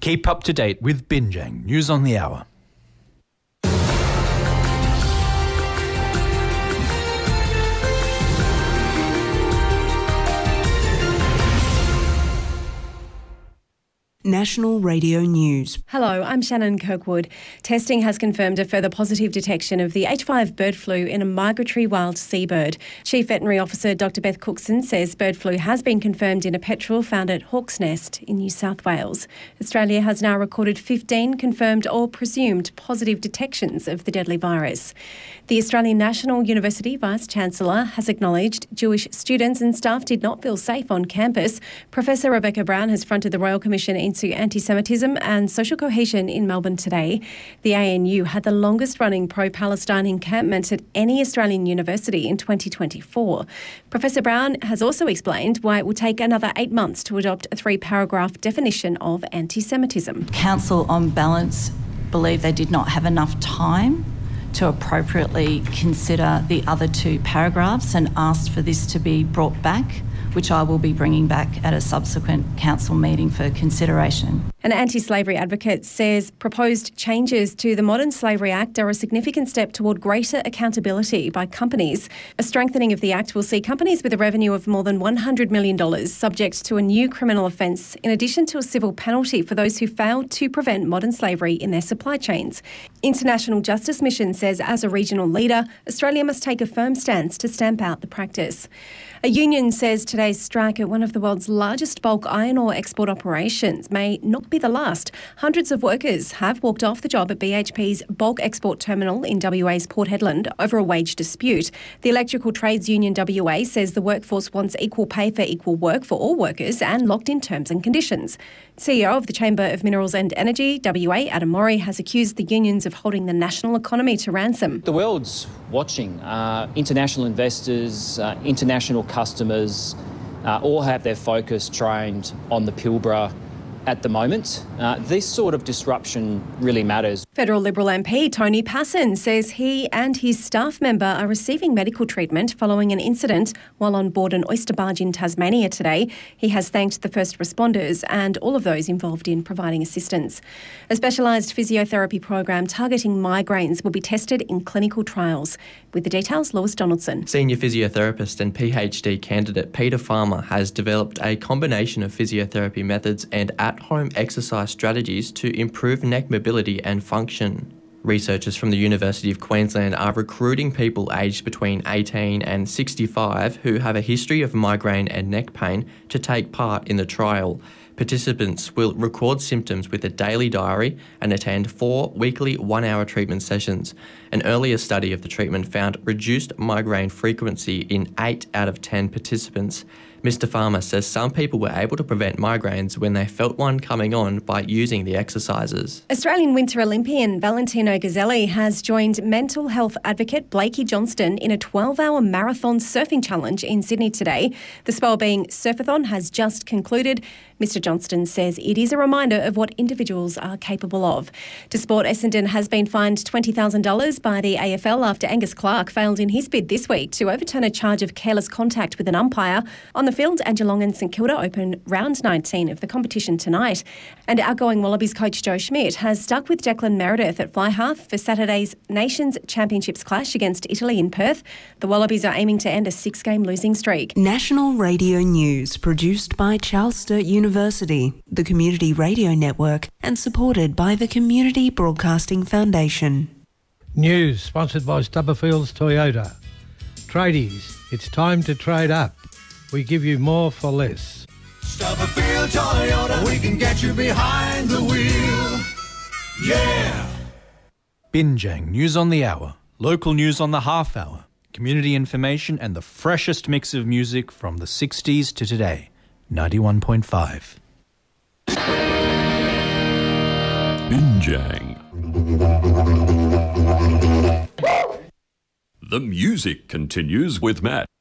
Keep up to date with Binjang News on the Hour. National Radio News. Hello, I'm Shannon Kirkwood. Testing has confirmed a further positive detection of the H5 bird flu in a migratory wild seabird. Chief Veterinary Officer Dr Beth Cookson says bird flu has been confirmed in a petrel found at Hawk's Nest in New South Wales. Australia has now recorded 15 confirmed or presumed positive detections of the deadly virus. The Australian National University Vice-Chancellor has acknowledged Jewish students and staff did not feel safe on campus. Professor Rebecca Brown has fronted the Royal Commission into anti-Semitism and social cohesion in Melbourne today. The ANU had the longest-running pro-Palestine encampment at any Australian university in 2024. Professor Brown has also explained why it will take another 8 months to adopt a 3-paragraph definition of anti-Semitism. Council, on balance, believe they did not have enough time to appropriately consider the other 2 paragraphs and asked for this to be brought back, which I will be bringing back at a subsequent council meeting for consideration. An anti-slavery advocate says proposed changes to the Modern Slavery Act are a significant step toward greater accountability by companies. A strengthening of the Act will see companies with a revenue of more than $100 million subject to a new criminal offence, in addition to a civil penalty for those who failed to prevent modern slavery in their supply chains. International Justice Mission says as a regional leader, Australia must take a firm stance to stamp out the practice. A union says today's strike at one of the world's largest bulk iron ore export operations may not be the last. Hundreds of workers have walked off the job at BHP's bulk export terminal in WA's Port Hedland over a wage dispute. The Electrical Trades Union WA says the workforce wants equal pay for equal work for all workers and locked-in terms and conditions. CEO of the Chamber of Minerals and Energy, WA, Adam Mori, has accused the unions of holding the national economy to ransom. The world's watching. International investors, international customers all have their focus trained on the Pilbara at the moment. This sort of disruption really matters. Federal Liberal MP Tony Passon says he and his staff member are receiving medical treatment following an incident while on board an oyster barge in Tasmania today. He has thanked the first responders and all of those involved in providing assistance. A specialised physiotherapy program targeting migraines will be tested in clinical trials. With the details, Lewis Donaldson. Senior physiotherapist and PhD candidate Peter Farmer has developed a combination of physiotherapy methods and at-home exercise strategies to improve neck mobility and function. Researchers from the University of Queensland are recruiting people aged between 18 and 65 who have a history of migraine and neck pain to take part in the trial. Participants will record symptoms with a daily diary and attend 4 weekly 1-hour treatment sessions. An earlier study of the treatment found reduced migraine frequency in 8 out of 10 participants. Mr. Farmer says some people were able to prevent migraines when they felt one coming on by using the exercises. Australian Winter Olympian Valentino Gazzelli has joined mental health advocate Blakey Johnston in a 12-hour marathon surfing challenge in Sydney today. The spellbeing surfathon has just concluded. Mr. Johnston says it is a reminder of what individuals are capable of. To Sport, Essendon has been fined $20,000 by the AFL after Angus Clark failed in his bid this week to overturn a charge of careless contact with an umpire. On the field, Geelong and St Kilda open round 19 of the competition tonight. And outgoing Wallabies coach Joe Schmidt has stuck with Declan Meredith at fly half for Saturday's Nations Championships clash against Italy in Perth. The Wallabies are aiming to end a 6-game losing streak. National Radio News, produced by Charles Sturt University, the Community Radio Network, and supported by the Community Broadcasting Foundation. News sponsored by Stubberfields Toyota. Tradies, it's time to trade up. We give you more for less. Stubberfield Toyota, we can get you behind the wheel. Yeah! Binjang News on the Hour. Local news on the half hour. Community information and the freshest mix of music from the 60s to today. 91.5. Binjang. The music continues with Matt.